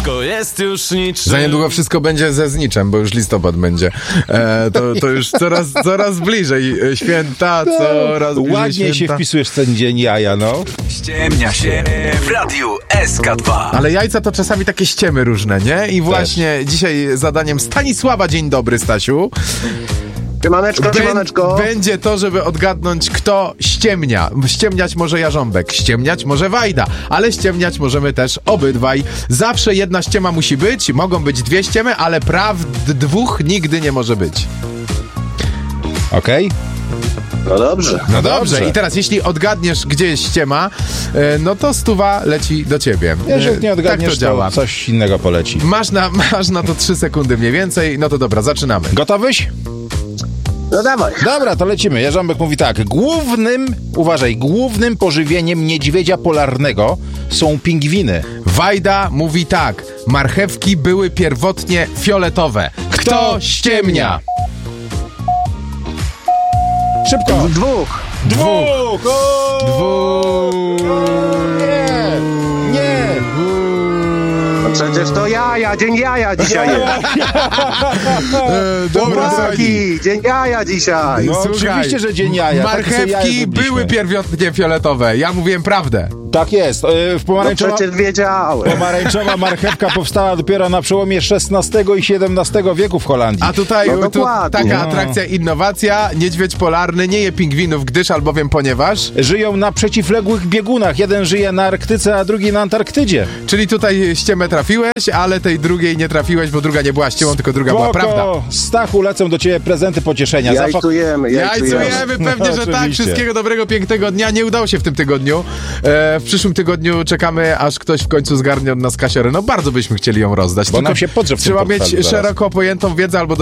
Wszystko jest już niczym. Za niedługo wszystko będzie ze zniczem, bo już listopad będzie. To już coraz bliżej święta, coraz bliżej ładnie święta. się wpisujesz w ten dzień jaja, no. Ściemnia się w Radiu SK2. Ale jajca to czasami takie ściemy różne, nie? I właśnie dzisiaj zadaniem Stanisława, dzień dobry, Stasiu. Siemaneczko. Będzie to, żeby odgadnąć, kto ściemnia. Ściemniać może Jarząbek, ściemniać może Wajda, ale ściemniać możemy też obydwaj. Zawsze jedna ściema musi być, mogą być dwie ściemy, ale dwóch nigdy nie może być. Okej? No dobrze. No dobrze. I teraz, jeśli odgadniesz, gdzie jest ściema, no to 100 leci do ciebie. Jeżeli nie odgadniesz, tak to działa. coś innego poleci. Masz na to 3 sekundy mniej więcej. No to dobra, zaczynamy. Gotowyś? No dawaj. Dobra, to lecimy. Jarząbek mówi tak. Głównym pożywieniem niedźwiedzia polarnego są pingwiny. Wajda mówi tak. Marchewki były pierwotnie fioletowe. Kto ściemnia? Szybko. Dwóch. Dwóch! Nie! No przecież to dzień jaja dzisiaj jest. Dobra, Chłopaki, dzień jaja dzisiaj. No Słuchaj, oczywiście, że dzień jaja. Takie sobie jaja marchewki zrobiliśmy. były pierwotnie fioletowe. Ja mówiłem prawdę. Tak jest. W No pomarańczowa... przecież wiedziałem. Pomarańczowa marchewka powstała dopiero na przełomie XVI i XVII wieku w Holandii. A tutaj No dokładnie. taka atrakcja, innowacja. Niedźwiedź polarny nie je pingwinów, gdyż albowiem ponieważ... Żyją na przeciwległych biegunach. Jeden żyje na Arktyce, a drugi na Antarktydzie. Czyli tutaj ściemę trafiłeś, ale tej drugiej nie trafiłeś, bo druga nie była ściemą, tylko druga była prawda. Stachu, lecą do ciebie prezenty pocieszenia. Jajcujemy. Jajcujemy, pewnie, że tak. Oczywiście. Wszystkiego dobrego, pięknego dnia. Nie udało się w tym tygodniu. W przyszłym tygodniu czekamy, aż ktoś w końcu zgarnie od nas kasiorę. No bardzo byśmy chcieli ją rozdać. Bo nam się podrze w tym trzeba portfelu mieć zaraz. szeroko pojętą wiedzę albo